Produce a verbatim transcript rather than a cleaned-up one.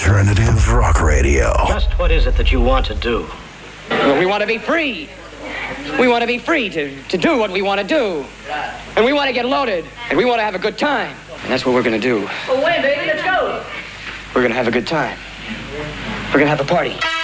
Alternative Rock Radio. Just what is it that you want to do? Well, we want to be free. We want to be free to, to do what we want to do. And we want to get loaded. And we want to have a good time. And that's what we're going to do. Well, wait, baby, let's go. We're going to have a good time. We're going to have a party.